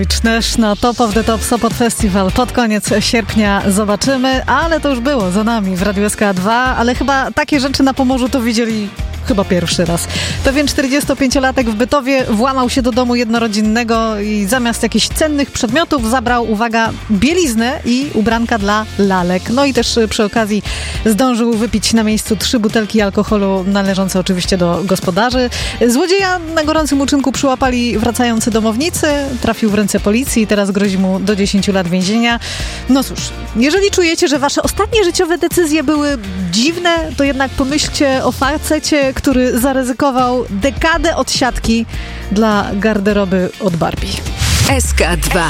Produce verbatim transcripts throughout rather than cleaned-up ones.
Też na Top of the Top Sopot Festival pod koniec sierpnia zobaczymy, ale to już było za nami w Radiu S K dwa, ale chyba takie rzeczy na Pomorzu to widzieli chyba pierwszy raz. Pewien czterdziestopięciolatek w Bytowie włamał się do domu jednorodzinnego i zamiast jakichś cennych przedmiotów zabrał, uwaga, bieliznę i ubranka dla lalek. No i też przy okazji zdążył wypić na miejscu trzy butelki alkoholu należące oczywiście do gospodarzy. Złodzieja na gorącym uczynku przyłapali wracający domownicy, trafił w ręce policji i teraz grozi mu do dziesięciu lat więzienia. No cóż, jeżeli czujecie, że wasze ostatnie życiowe decyzje były dziwne, to jednak pomyślcie o facecie, który zaryzykował dekadę odsiadki dla garderoby od Barbie. S K dwa.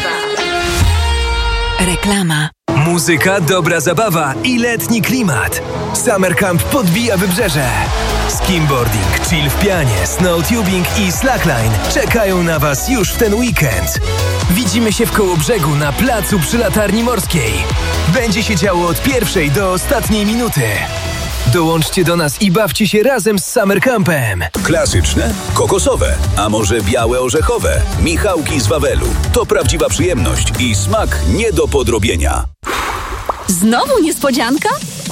Reklama. Muzyka, dobra zabawa i letni klimat. Summer Camp podbija wybrzeże. Skimboarding, chill w pianie, snowtubing i slackline czekają na Was już w ten weekend. Widzimy się w Kołobrzegu na placu przy Latarni Morskiej. Będzie się działo od pierwszej do ostatniej minuty. Dołączcie do nas i bawcie się razem z Summer Campem. Klasyczne, kokosowe, a może białe orzechowe. Michałki z Wawelu. To prawdziwa przyjemność i smak nie do podrobienia. Znowu niespodzianka?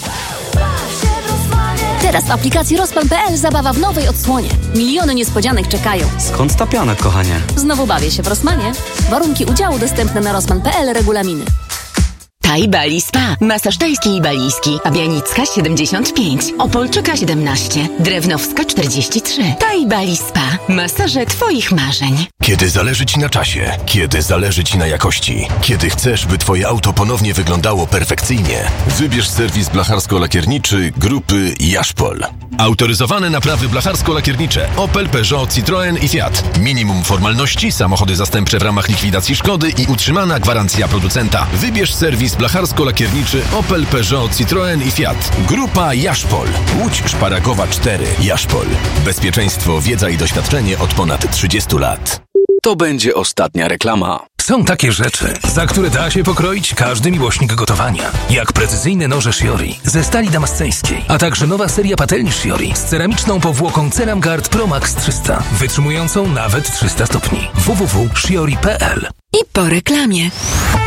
Teraz w aplikacji Rozpan kropka p l zabawa w nowej odsłonie. Miliony niespodzianek czekają. Skąd ta piana, kochanie? Znowu bawię się w Rossmanie. Warunki udziału dostępne na Rozpan kropka p l, regulaminy. Thai Bali Spa. Masaż tajski i balijski. Abianicka siedemdziesiąt pięć. Opolczyka siedemnaście. Drewnowska czterdzieści trzy. Thai Bali Spa. Masaże twoich marzeń. Kiedy zależy ci na czasie, kiedy zależy ci na jakości, kiedy chcesz, by twoje auto ponownie wyglądało perfekcyjnie, wybierz serwis blacharsko-lakierniczy grupy Jaszpol. Autoryzowane naprawy blacharsko-lakiernicze Opel, Peugeot, Citroën i Fiat. Minimum formalności, samochody zastępcze w ramach likwidacji szkody i utrzymana gwarancja producenta. Wybierz serwis blacharsko-lakierniczy Opel, Peugeot, Citroën i Fiat. Grupa Jaszpol. Łódź Szparagowa cztery. Jaszpol. Bezpieczeństwo, wiedza i doświadczenie od ponad trzydziestu lat. To będzie ostatnia reklama. Są takie rzeczy, za które da się pokroić każdy miłośnik gotowania. Jak precyzyjne noże Shiori ze stali damasceńskiej, a także nowa seria patelni Shiori z ceramiczną powłoką Ceramguard Pro Max trzysta, wytrzymującą nawet trzysta stopni. w w w kropka shiori kropka p l. I po reklamie.